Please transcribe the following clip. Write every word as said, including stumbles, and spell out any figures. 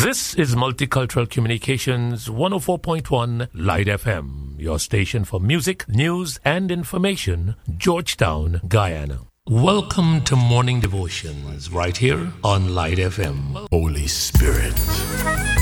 This is Multicultural Communications one oh four point one Light F M, your station for music, news, and information, Georgetown, Guyana. Welcome to Morning Devotions right here on Light F M. Holy Spirit.